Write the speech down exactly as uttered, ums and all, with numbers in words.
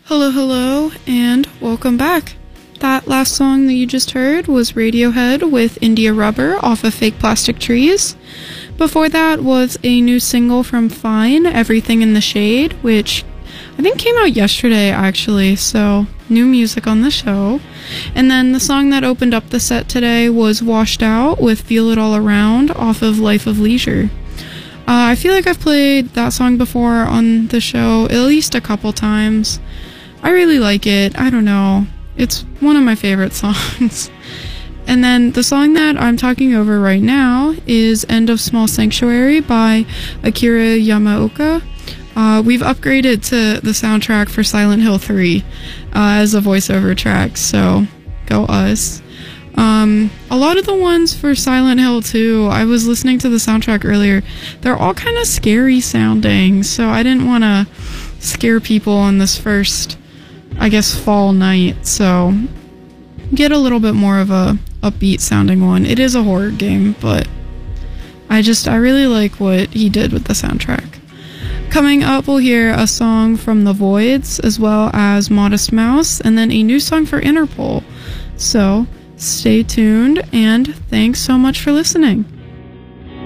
Hello, hello, and welcome back. That last song that you just heard was Radiohead with India Rubber off of Fake Plastic Trees. Before that was a new single from Fine, Everything in the Shade, which I think came out yesterday, actually, so new music on the show. And then the song that opened up the set today was Washed Out with Feel It All Around off of Life of Leisure. Uh, I feel like I've played that song before on the show at least a couple times. I really like it. I don't know. It's one of my favorite songs. And then the song that I'm talking over right now is End of Small Sanctuary by Akira Yamaoka. Uh, we've upgraded to the soundtrack for Silent Hill three uh, as a voiceover track, so go us. Um, a lot of the ones for Silent Hill two, I was listening to the soundtrack earlier, they're all kind of scary sounding, so I didn't want to scare people on this first, I guess, fall night, so get a little bit more of a upbeat sounding one. It is a horror game, but I just, I really like what he did with the soundtrack. Coming up, we'll hear a song from The Voids, as well as Modest Mouse, and then a new song for Interpol. So, stay tuned, and thanks so much for listening.